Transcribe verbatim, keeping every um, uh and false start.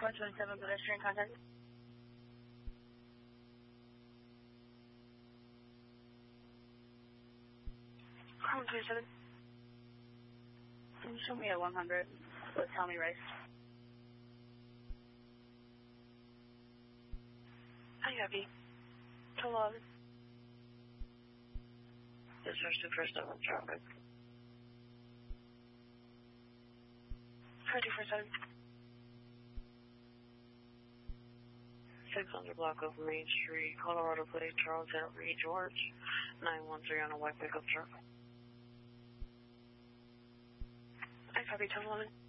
one twenty-seven, pedestrian contact. one twenty-seven. Can you show me a one hundred with Tommy Rice? I copy. Hello. This is two first up traffic. two four seven. six hundred block of Main Street, Colorado Plate, Charles Henry George, nine one three on a white pickup truck. I copy, ten eleven.